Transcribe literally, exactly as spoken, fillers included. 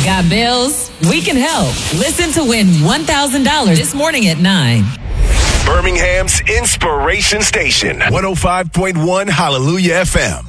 Got bills? We can help. Listen to win one thousand dollars this morning at nine. Birmingham's Inspiration Station, one oh five point one Hallelujah F M.